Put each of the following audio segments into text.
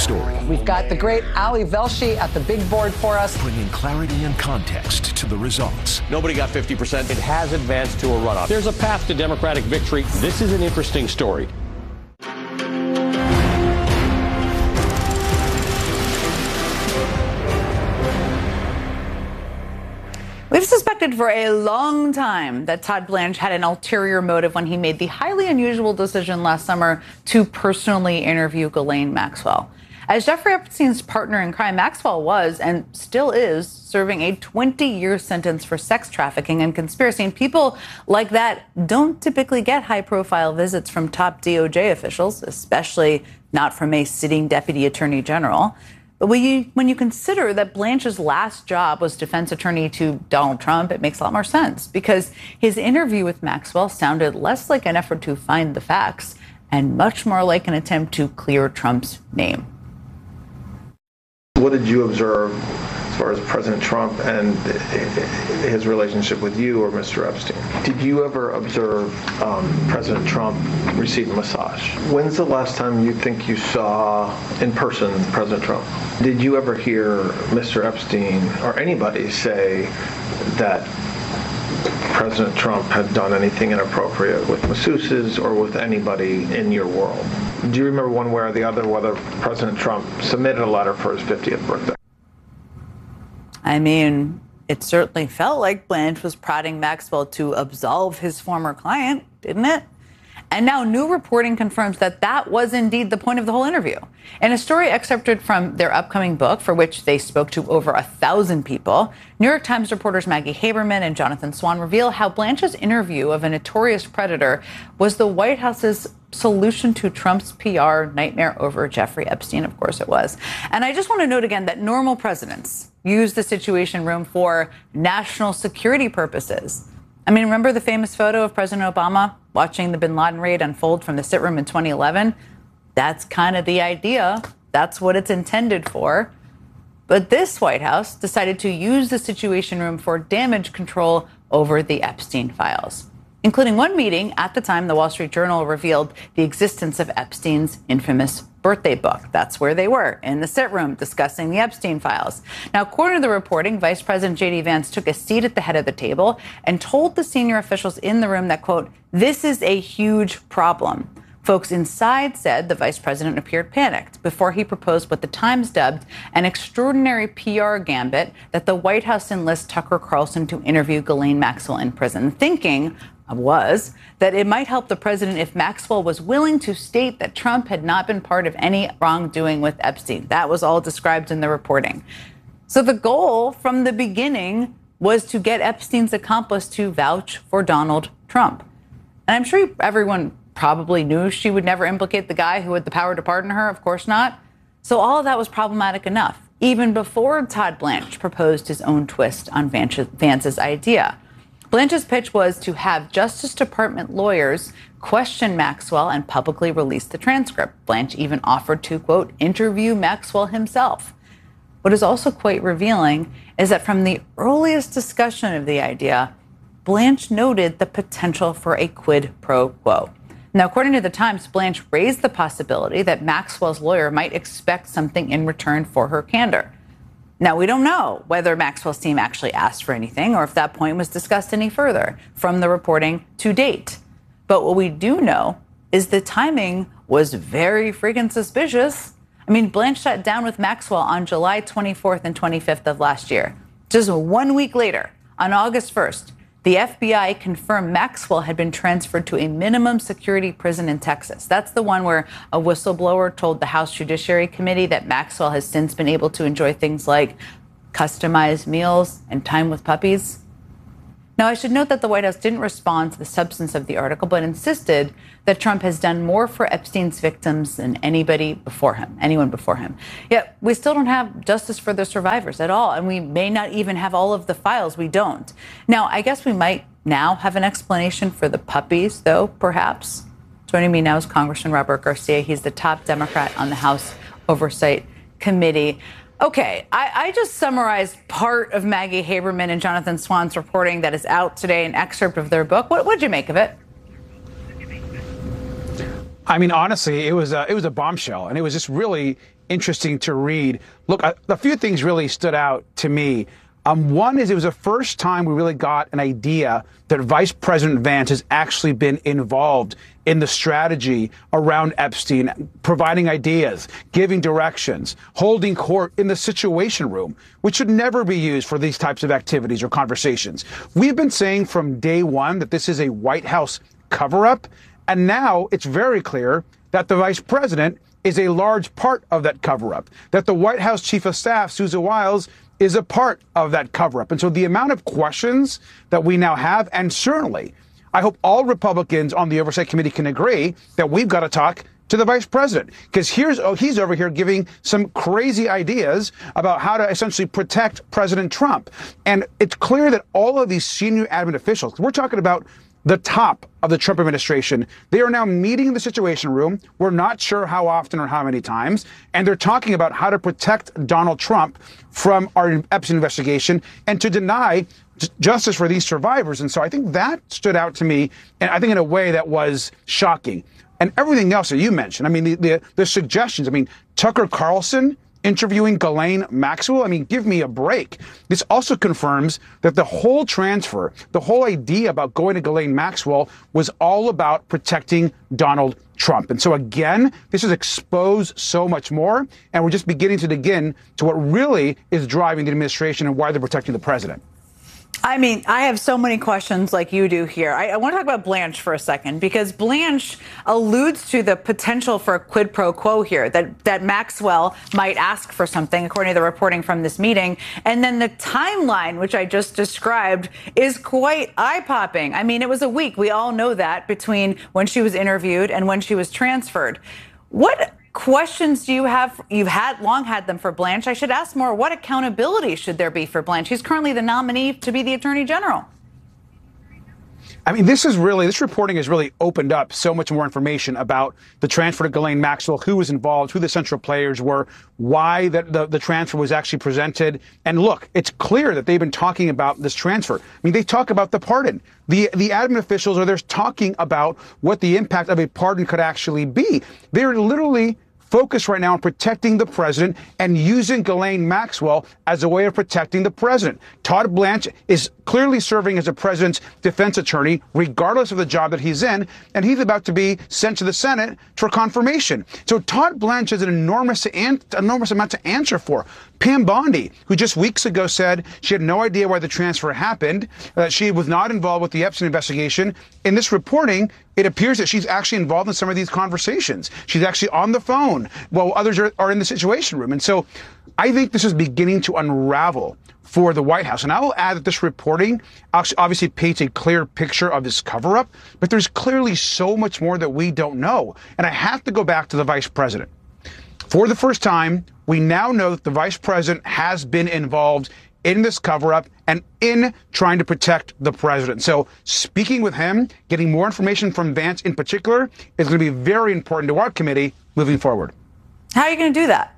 story. We've got the great Ali Velshi at the big board for us, bringing clarity and context to the results. Nobody got 50%. It has advanced to a runoff. There's a path to Democratic victory. This is an interesting story. We've suspected for a long time that Todd Blanche had an ulterior motive when he made the highly unusual decision last summer to personally interview Ghislaine Maxwell. As Jeffrey Epstein's partner in crime, Maxwell was, and still is, serving a 20-year sentence for sex trafficking and conspiracy. And people like that don't typically get high-profile visits from top DOJ officials, especially not from a sitting deputy attorney general. But when you consider that Blanche's last job was defense attorney to Donald Trump, it makes a lot more sense, because his interview with Maxwell sounded less like an effort to find the facts and much more like an attempt to clear Trump's name. What did you observe as far as President Trump and his relationship with you or Mr. Epstein? Did you ever observe President Trump receive a massage? When's the last time you think you saw in person President Trump? Did you ever hear Mr. Epstein or anybody say that President Trump had done anything inappropriate with masseuses or with anybody in your world? Do you remember one way or the other whether President Trump submitted a letter for his 50th birthday? I mean, it certainly felt like Blanche was prodding Maxwell to absolve his former client, didn't it? And now new reporting confirms that that was indeed the point of the whole interview. In a story excerpted from their upcoming book, for which they spoke to over 1,000 people, New York Times reporters Maggie Haberman and Jonathan Swan reveal how Blanche's interview of a notorious predator was the White House's solution to Trump's PR nightmare over Jeffrey Epstein. Of course it was. And I just want to note again that normal presidents use the Situation Room for national security purposes. I mean, remember the famous photo of President Obama watching the bin Laden raid unfold from the sit room in 2011? That's kind of the idea. That's what it's intended for. But this White House decided to use the Situation Room for damage control over the Epstein files, including one meeting. At the time, the Wall Street Journal revealed the existence of Epstein's infamous birthday book. That's where they were, in the sit room, discussing the Epstein files. Now, according to the reporting, Vice President J.D. Vance took a seat at the head of the table and told the senior officials in the room that, quote, "This is a huge problem." Folks inside said the vice president appeared panicked before he proposed what the Times dubbed an extraordinary PR gambit that the White House enlist Tucker Carlson to interview Ghislaine Maxwell in prison, thinking was that it might help the president if Maxwell was willing to state that Trump had not been part of any wrongdoing with Epstein. That was all described in the reporting. So the goal from the beginning was to get Epstein's accomplice to vouch for Donald Trump. And I'm sure everyone probably knew she would never implicate the guy who had the power to pardon her. Of course not. So all of that was problematic enough, even before Todd Blanche proposed his own twist on Vance's idea. Blanche's pitch was to have Justice Department lawyers question Maxwell and publicly release the transcript. Blanche even offered to, quote, interview Maxwell himself. What is also quite revealing is that from the earliest discussion of the idea, Blanche noted the potential for a quid pro quo. Now, according to the Times, Blanche raised the possibility that Maxwell's lawyer might expect something in return for her candor. Now, we don't know whether Maxwell's team actually asked for anything or if that point was discussed any further from the reporting to date. But what we do know is the timing was very freaking suspicious. I mean, Blanche sat down with Maxwell on July 24th and 25th of last year. Just 1 week later, on August 1st, the FBI confirmed Maxwell had been transferred to a minimum security prison in Texas. That's the one where a whistleblower told the House Judiciary Committee that Maxwell has since been able to enjoy things like customized meals and time with puppies. Now, I should note that the White House didn't respond to the substance of the article, but insisted that Trump has done more for Epstein's victims than anyone before him. Yet we still don't have justice for the survivors at all, and we may not even have all of the files. We don't. Now, I guess we might now have an explanation for the puppies, though, perhaps. Joining me now is Congressman Robert Garcia. He's the top Democrat on the House Oversight Committee. Okay, I just summarized part of Maggie Haberman and Jonathan Swan's reporting that is out today, an excerpt of their book. What did you make of it? I mean, honestly, it was a bombshell, and it was just really interesting to read. Look, a few things really stood out to me. One is it was the first time we really got an idea that Vice President Vance has actually been involved in the strategy around Epstein, providing ideas, giving directions, holding court in the Situation Room, which should never be used for these types of activities or conversations. We've been saying from day one that this is a White House cover-up, and now it's very clear that the vice president is a large part of that cover-up, that the White House Chief of Staff, Susan Wiles, is a part of that cover-up. And so the amount of questions that we now have, and certainly I hope all Republicans on the Oversight Committee can agree that we've got to talk to the vice president, because he's over here giving some crazy ideas about how to essentially protect President Trump. And it's clear that all of these senior admin officials, we're talking about the top of the Trump administration, they are now meeting in the Situation Room. We're not sure how often or how many times. And they're talking about how to protect Donald Trump from our Epstein investigation and to deny justice for these survivors. And so I think that stood out to me, and I think in a way that was shocking. And everything else that you mentioned, I mean, the suggestions, I mean, Tucker Carlson interviewing Ghislaine Maxwell. I mean, give me a break. This also confirms that the whole transfer, the whole idea about going to Ghislaine Maxwell was all about protecting Donald Trump. And so again, this has exposed so much more, and we're just beginning to dig in to what really is driving the administration and why they're protecting the president. I mean, I have so many questions like you do here. I want to talk about Blanche for a second, because Blanche alludes to the potential for a quid pro quo here, that Maxwell might ask for something, according to the reporting from this meeting. And then the timeline, which I just described, is quite eye-popping. I mean, it was a week. We all know that, between when she was interviewed and when she was transferred. What questions do you have? You've long had them for Blanche. I should ask more. What accountability should there be for Blanche? She's currently the nominee to be the Attorney General. I mean, this reporting has really opened up so much more information about the transfer to Ghislaine Maxwell, who was involved, who the central players were, why the transfer was actually presented. And look, it's clear that they've been talking about this transfer. I mean, they talk about the pardon. The admin officials are there talking about what the impact of a pardon could actually be. They're literally focused right now on protecting the president and using Ghislaine Maxwell as a way of protecting the president. Todd Blanche is clearly serving as the president's defense attorney, regardless of the job that he's in, and he's about to be sent to the Senate for confirmation. So Todd Blanche has an enormous amount to answer for. Pam Bondi, who just weeks ago said she had no idea why the transfer happened, that she was not involved with the Epstein investigation. In this reporting, it appears that she's actually involved in some of these conversations. She's actually on the phone while others are in the Situation Room. And so I think this is beginning to unravel for the White House. And I will add that this reporting obviously paints a clear picture of this cover-up, but there's clearly so much more that we don't know. And I have to go back to the vice president. For the first time, we now know that the vice president has been involved in this cover-up and in trying to protect the president. So speaking with him, getting more information from Vance in particular, is going to be very important to our committee moving forward. How are you going to do that?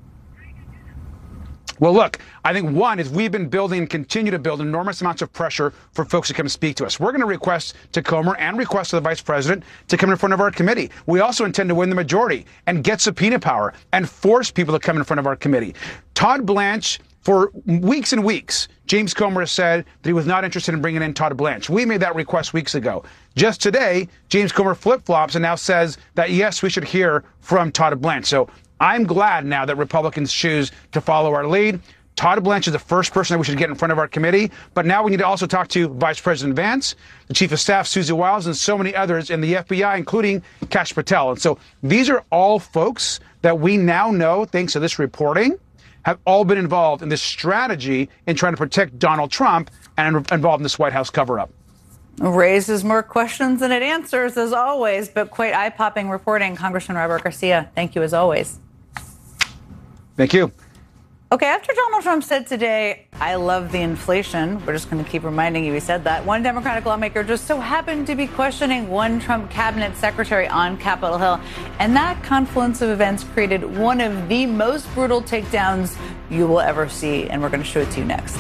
Well, look, I think one is we've been building and continue to build enormous amounts of pressure for folks to come and speak to us. We're going to request to Comer and request to the vice president to come in front of our committee. We also intend to win the majority and get subpoena power and force people to come in front of our committee. Todd Blanche, for weeks and weeks, James Comer has said that he was not interested in bringing in Todd Blanche. We made that request weeks ago. Just today, James Comer flip-flops and now says that, yes, we should hear from Todd Blanche. So I'm glad now that Republicans choose to follow our lead. Todd Blanche is the first person that we should get in front of our committee. But now we need to also talk to Vice President Vance, the Chief of Staff, Susan Wiles, and so many others in the FBI, including Kash Patel. And so these are all folks that we now know, thanks to this reporting, have all been involved in this strategy in trying to protect Donald Trump and involved in this White House cover-up. Raises more questions than it answers, as always, but quite eye-popping reporting. Congressman Robert Garcia, thank you as always. Thank you. Okay, after Donald Trump said today, I love the inflation, we're just going to keep reminding you he said that, one Democratic lawmaker just so happened to be questioning one Trump cabinet secretary on Capitol Hill. And that confluence of events created one of the most brutal takedowns you will ever see. And we're going to show it to you next.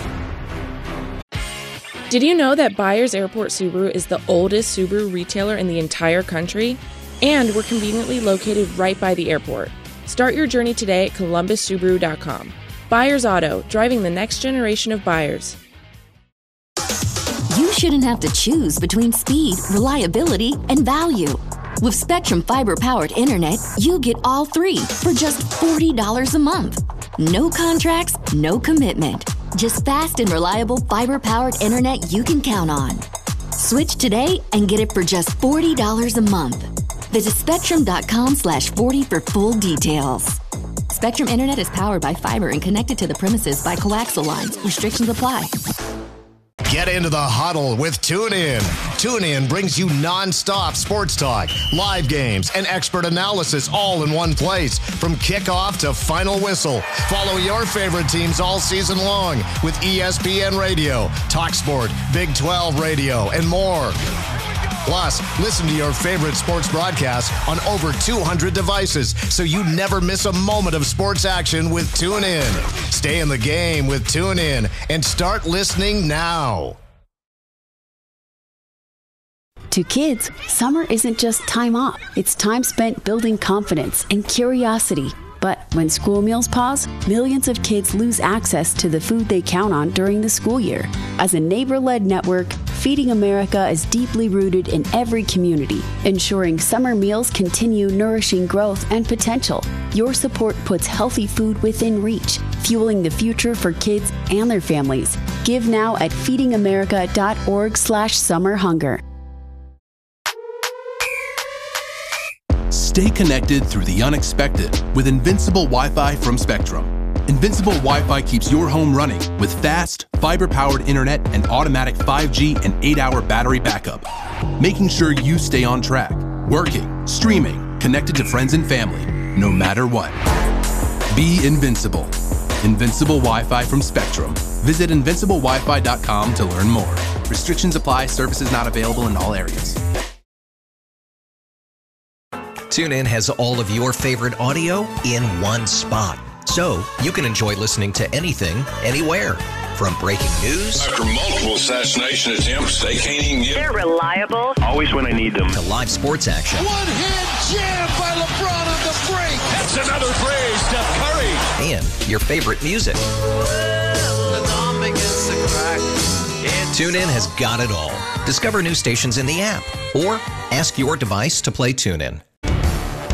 Did you know that Byers Airport Subaru is the oldest Subaru retailer in the entire country? And we're conveniently located right by the airport. Start your journey today at ColumbusSubaru.com. Buyers Auto, driving the next generation of buyers. You shouldn't have to choose between speed, reliability, and value. With Spectrum Fiber-powered internet, you get all three for just $40 a month. No contracts, no commitment. Just fast and reliable fiber-powered internet you can count on. Switch today and get it for just $40 a month. Visit spectrum.com/40 for full details. Spectrum Internet is powered by fiber and connected to the premises by coaxial lines. Restrictions apply. Get into the huddle with TuneIn. TuneIn brings you non-stop sports talk, live games, and expert analysis all in one place. From kickoff to final whistle, follow your favorite teams all season long with ESPN Radio, TalkSport, Big 12 Radio, and more. Plus, listen to your favorite sports broadcasts on over 200 devices so you never miss a moment of sports action with TuneIn. Stay in the game with TuneIn and start listening now. To kids, summer isn't just time off. It's time spent building confidence and curiosity. But when school meals pause, millions of kids lose access to the food they count on during the school year. As a neighbor-led network, Feeding America is deeply rooted in every community, ensuring summer meals continue nourishing growth and potential. Your support puts healthy food within reach, fueling the future for kids and their families. Give now at feedingamerica.org/summerhunger. Stay connected through the unexpected with Invincible Wi-Fi from Spectrum. Invincible Wi-Fi keeps your home running with fast, fiber-powered internet and automatic 5G and 8-hour battery backup, making sure you stay on track, working, streaming, connected to friends and family, no matter what. Be invincible. Invincible Wi-Fi from Spectrum. Visit invinciblewifi.com to learn more. Restrictions apply. Services not available in all areas. TuneIn has all of your favorite audio in one spot, so you can enjoy listening to anything, anywhere. From breaking news after multiple assassination attempts, they can't even get. They're reliable. Always when I need them. To live sports action. One-hand jam by LeBron on the break. That's another play, Steph Curry. And your favorite music. TuneIn has got it all. Discover new stations in the app or ask your device to play TuneIn.